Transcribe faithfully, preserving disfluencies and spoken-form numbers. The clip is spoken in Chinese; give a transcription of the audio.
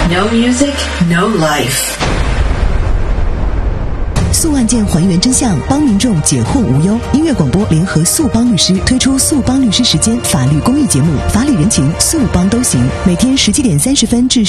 No music, no life. 诉案件还原真相，帮民众解惑无忧。音乐广播联合诉帮律师推出诉帮律师时间法律公益节目，法理人情诉帮都行。每天十七点三十分至